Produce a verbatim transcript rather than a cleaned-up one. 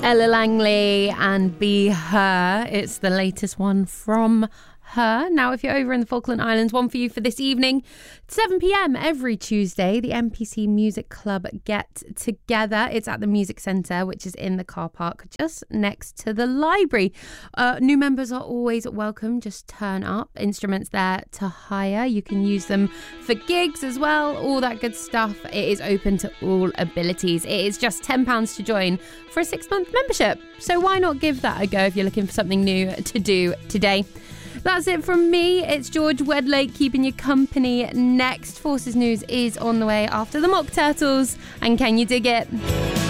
Ella Langley and Be Her. It's the latest one from her. Now, if you're over in the Falkland Islands, one for you for this evening, seven p.m. every Tuesday, the M P C Music Club get together. It's at the Music Centre, which is in the car park just next to the library. Uh, new members are always welcome. Just turn up. Instruments there to hire. You can use them for gigs as well. All that good stuff. It is open to all abilities. It is just ten pounds to join for a six-month membership. So why not give that a go if you're looking for something new to do today? That's it from me. It's George Wedlake keeping you company next. Forces News is on the way after the Mock Turtles. And can you dig it?